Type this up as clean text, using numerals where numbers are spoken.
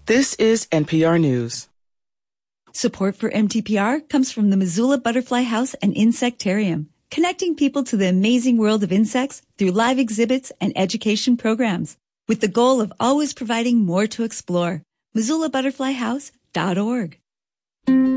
This is NPR News. Support for MTPR comes from the Missoula Butterfly House and Insectarium, connecting people to the amazing world of insects through live exhibits and education programs, with the goal of always providing more to explore. MissoulaButterflyHouse.org.